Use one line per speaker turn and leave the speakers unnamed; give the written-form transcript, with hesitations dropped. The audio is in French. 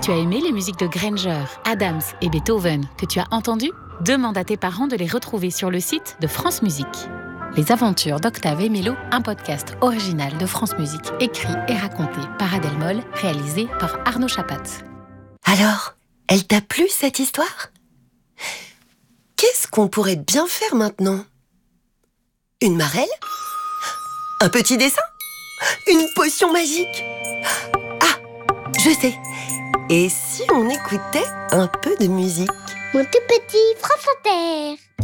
Tu as aimé les musiques de Granger, Adams et Beethoven que tu as entendues ? Demande à tes parents de les retrouver sur le site de France Musique. Les aventures d'Octave et Mélo, un podcast original de France Musique, écrit et raconté par Adèle Moll, réalisé par Arnaud Chapat.
Alors, elle t'a plu cette histoire ? Qu'est-ce qu'on pourrait bien faire maintenant ? Une marelle ? Un petit dessin ? Une potion magique ? Ah, je sais. Et si on écoutait un peu de musique ?
Mon tout petit France Inter.